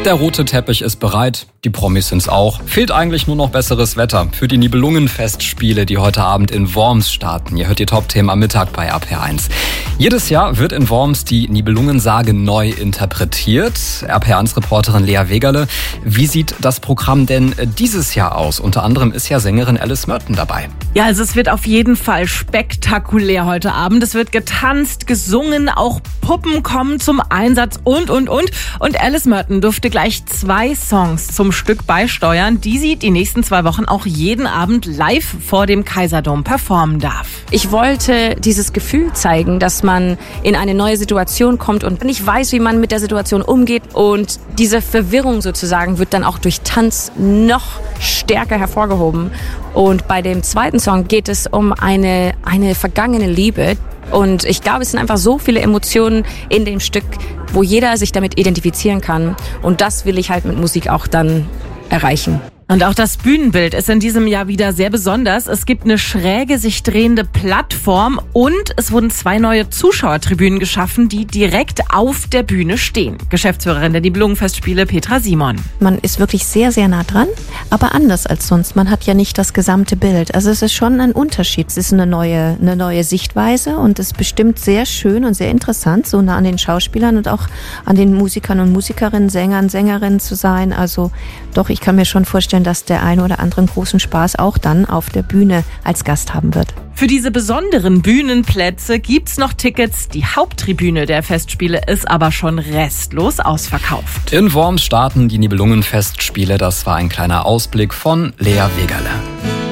Der rote Teppich ist bereit, die Promis sind's auch. Fehlt eigentlich nur noch besseres Wetter für die Nibelungenfestspiele, die heute Abend in Worms starten. Ihr hört die Top-Themen am Mittag bei RPR1. Jedes Jahr wird in Worms die Nibelungensage neu interpretiert. RPR1-Reporterin Lea Wegerle, wie sieht das Programm denn dieses Jahr aus? Unter anderem ist ja Sängerin Alice Merton dabei. Ja, also es wird auf jeden Fall spektakulär heute Abend. Es wird getanzt, gesungen, auch Puppen kommen zum Einsatz und. Und Alice Merton durfte gleich 2 Songs zum Stück beisteuern, die sie die nächsten 2 Wochen auch jeden Abend live vor dem Kaiserdom performen darf. Ich wollte dieses Gefühl zeigen, dass man in eine neue Situation kommt und nicht weiß, wie man mit der Situation umgeht. Und diese Verwirrung sozusagen wird dann auch durch Tanz noch stärker hervorgehoben. Und bei dem zweiten Song geht es um eine vergangene Liebe. Und ich glaube, es sind einfach so viele Emotionen in dem Stück, wo jeder sich damit identifizieren kann. Und das will ich halt mit Musik auch dann erreichen. Und auch das Bühnenbild ist in diesem Jahr wieder sehr besonders. Es gibt eine schräge, sich drehende Plattform und es wurden 2 neue Zuschauertribünen geschaffen, die direkt auf der Bühne stehen. Geschäftsführerin der Nibelungenfestspiele Petra Simon. Man ist wirklich sehr, sehr nah dran, aber anders als sonst. Man hat ja nicht das gesamte Bild. Also es ist schon ein Unterschied. Es ist eine neue Sichtweise und es ist bestimmt sehr schön und sehr interessant, so nah an den Schauspielern und auch an den Musikern und Musikerinnen, Sängern, Sängerinnen zu sein. Also doch, ich kann mir schon vorstellen, dass der eine oder andere einen großen Spaß auch dann auf der Bühne als Gast haben wird. Für diese besonderen Bühnenplätze gibt's noch Tickets. Die Haupttribüne der Festspiele ist aber schon restlos ausverkauft. In Worms starten die Nibelungenfestspiele. Das war ein kleiner Ausblick von Lea Wegerle.